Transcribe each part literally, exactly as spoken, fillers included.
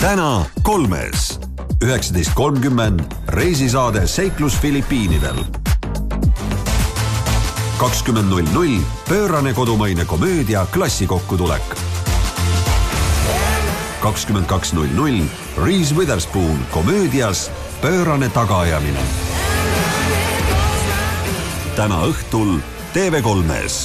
täna kolmes. üheksateist kolmkümmend reisisaade Seiklus Filipiinidel. kakskümmend null null pöörane kodumaine komöödia Klassikokkutulek. kakskümmend kaks null null Reese Witherspoon komöödias Pöörane tagaajamine. Täna õhtul T V kolmes.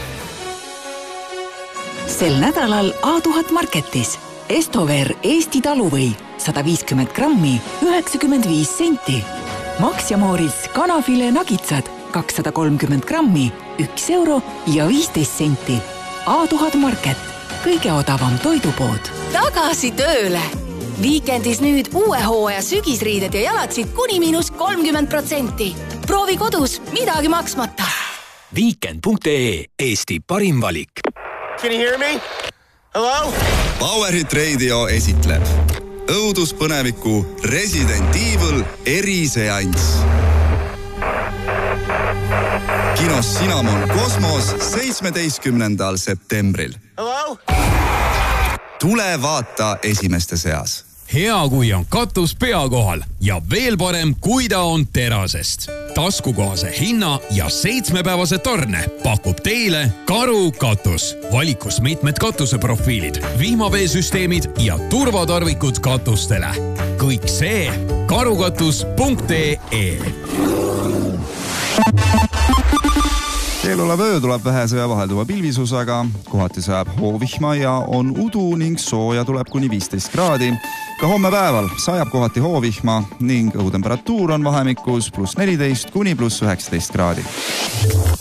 Sel nädalal A tuhat Marketis Estover Eesti taluvõi sada viiskümmend grammi üheksakümmend viis senti. Max ja Mooris kanafile nagitsad kakssada kolmkümmend grammi üks euro ja viisteist senti. A tuhat Market, kõige odavam toidupood. Tagasi tööle! Viikendis nüüd uue hooaja sügisriided ja jalatsid kuni miinus kolmkümmend protsenti. Proovi kodus, midagi maksmata. Weekend punkt ee, Eesti parim valik. Can you hear me? Hello? Powerhit Radio esitleb õuduspõneviku Resident Evil eriseanss. Kinos Cinnamon Kosmos seitsmeteistkümnendal septembril. Hello? Tule vaata esimeste seas. Hea, kui on katus pea kohal ja veel parem, kui ta on terasest. Taskukohase hinna ja seitsmepäevase tarne pakub teile Karu katus. Valikus mitmed katuseprofiilid, vihmaveesüsteemid ja turvatarvikud katustele. Kõik see karukatus punkt ee. Keelulev öö tuleb vähese ja vahelduva pilvisusega, kohati sajab hoovihma ja on udu ning sooja tuleb kuni viisteist kraadi. Ka homme päeval sajab kohati hoovihma ning õhutemperatuur on vahemikus pluss neliteist kuni pluss üheksateist kraadi.